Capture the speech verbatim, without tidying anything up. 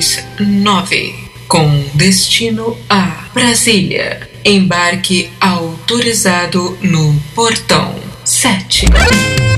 dois nove, com destino a Brasília. Embarque autorizado no portão sete.